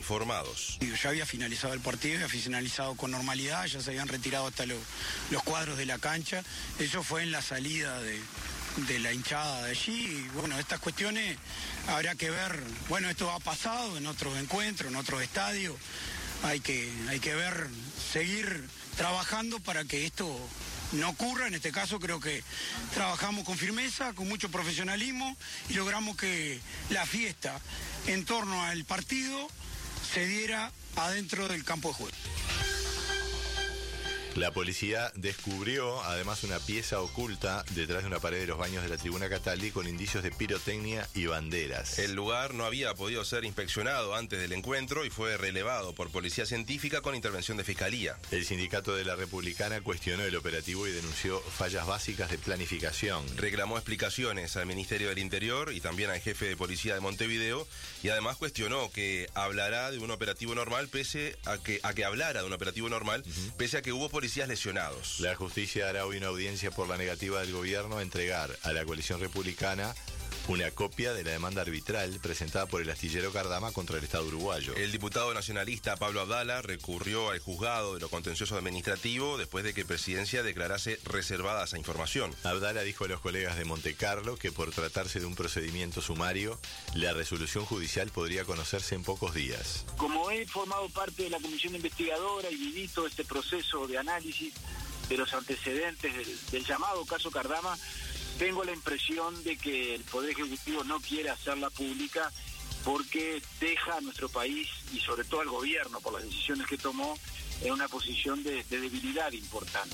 informados. Ya había finalizado el partido, había finalizado con normalidad, ya se habían retirado hasta los cuadros de la cancha. Eso fue en la salida de la hinchada de allí. Y bueno, estas cuestiones habrá que ver, bueno, esto ha pasado en otros encuentros, en otros estadios. Hay que ver, seguir trabajando para que esto no ocurra. En este caso creo que trabajamos con firmeza, con mucho profesionalismo y logramos que la fiesta en torno al partido se diera adentro del campo de juego. La policía descubrió además una pieza oculta detrás de una pared de los baños de la Tribuna Cataldi con indicios de pirotecnia y banderas. El lugar no había podido ser inspeccionado antes del encuentro y fue relevado por policía científica con intervención de fiscalía. El sindicato de la Republicana cuestionó el operativo y denunció fallas básicas de planificación. Reclamó explicaciones al Ministerio del Interior y también al jefe de policía de Montevideo y además cuestionó que hablará de un operativo normal pese a que hablara de un operativo normal pese a que hubo policías lesionados. La justicia hará hoy una audiencia por la negativa del gobierno a entregar a la coalición republicana una copia de la demanda arbitral presentada por el astillero Cardama contra el Estado uruguayo. El diputado nacionalista Pablo Abdala recurrió al juzgado de lo contencioso administrativo después de que Presidencia declarase reservada esa información. Abdala dijo a los colegas de Montecarlo que por tratarse de un procedimiento sumario, la resolución judicial podría conocerse en pocos días. Como he formado parte de la comisión investigadora y viví todo este proceso de análisis de los antecedentes del llamado caso Cardama, tengo la impresión de que el Poder Ejecutivo no quiere hacerla pública porque deja a nuestro país y sobre todo al gobierno por las decisiones que tomó en una posición de debilidad importante.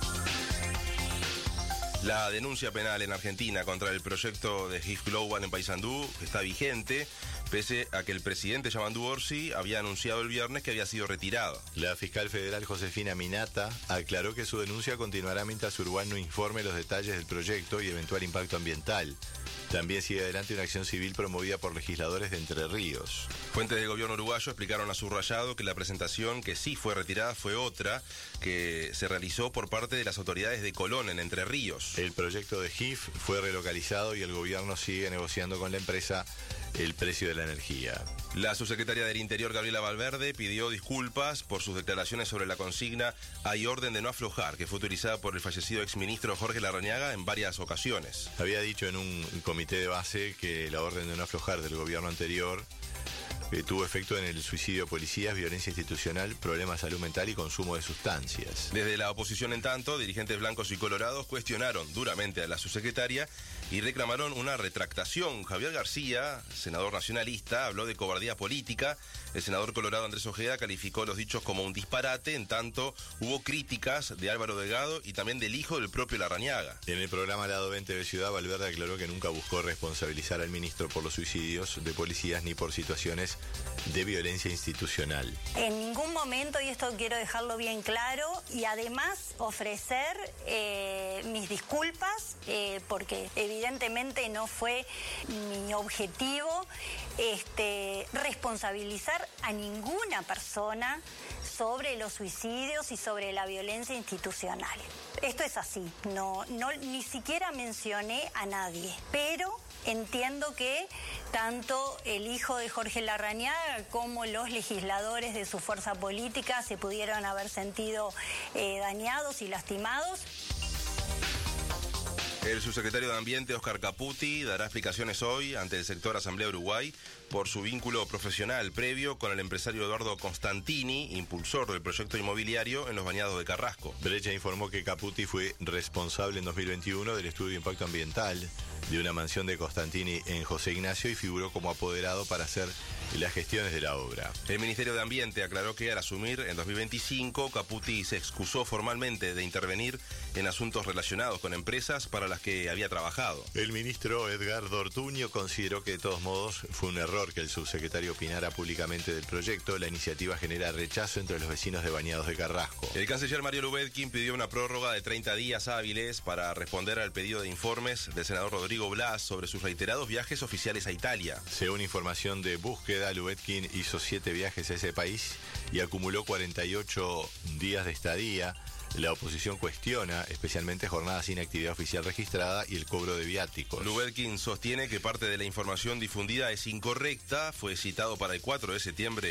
La denuncia penal en Argentina contra el proyecto de HIF Global en Paysandú está vigente, pese a que el presidente Yamandu Orsi había anunciado el viernes que había sido retirado. La fiscal federal Josefina Minata aclaró que su denuncia continuará mientras Uruguay no informe los detalles del proyecto y eventual impacto ambiental. También sigue adelante una acción civil promovida por legisladores de Entre Ríos. Fuentes del gobierno uruguayo explicaron a subrayado que la presentación que sí fue retirada fue otra que se realizó por parte de las autoridades de Colón en Entre Ríos. El proyecto de HIF fue relocalizado y el gobierno sigue negociando con la empresa el precio de la energía. La subsecretaria del Interior, Gabriela Valverde, pidió disculpas por sus declaraciones sobre la consigna "hay orden de no aflojar", que fue utilizada por el fallecido exministro Jorge Larrañaga en varias ocasiones. Había dicho en un comité de base que la orden de no aflojar del gobierno anterior tuvo efecto en el suicidio de policías, violencia institucional, problemas de salud mental y consumo de sustancias. Desde la oposición, en tanto, dirigentes blancos y colorados cuestionaron duramente a la subsecretaria y reclamaron una retractación. Javier García, senador nacionalista, habló de cobardía política. El senador colorado Andrés Ojeda calificó los dichos como un disparate, en tanto hubo críticas de Álvaro Delgado y también del hijo del propio Larrañaga. En el programa Lado 20 de Ciudad, Valverde aclaró que nunca buscó responsabilizar al ministro por los suicidios de policías ni por situaciones de violencia institucional. En ningún momento, y esto quiero dejarlo bien claro, y además ofrecer mis disculpas, porque evidentemente no fue mi objetivo responsabilizar a ninguna persona sobre los suicidios y sobre la violencia institucional. Esto es así, ni siquiera mencioné a nadie, pero entiendo que tanto el hijo de Jorge Larrañaga como los legisladores de su fuerza política se pudieron haber sentido dañados y lastimados. El subsecretario de Ambiente, Oscar Caputi, dará explicaciones hoy ante el sector Asamblea Uruguay por su vínculo profesional previo con el empresario Eduardo Constantini, impulsor del proyecto inmobiliario en los bañados de Carrasco. Brecha informó que Caputi fue responsable en 2021 del estudio de impacto ambiental de una mansión de Constantini en José Ignacio y figuró como apoderado para hacer las gestiones de la obra. El Ministerio de Ambiente aclaró que al asumir en 2025, Caputi se excusó formalmente de intervenir en asuntos relacionados con empresas para las que había trabajado. El ministro Edgardo Ortuño consideró que de todos modos fue un error que el subsecretario opinara públicamente del proyecto. La iniciativa genera rechazo entre los vecinos de Bañados de Carrasco. El canciller Mario Lubetkin pidió una prórroga de 30 días hábiles para responder al pedido de informes del senador Rodrigo Blas sobre sus reiterados viajes oficiales a Italia. Según información de búsqueda, Lubetkin hizo 7 viajes a ese país y acumuló 48 días de estadía. La oposición cuestiona especialmente jornadas sin actividad oficial registrada y el cobro de viáticos. Lubetkin sostiene que parte de la información difundida es incorrecta. Fue citado para el 4 de septiembre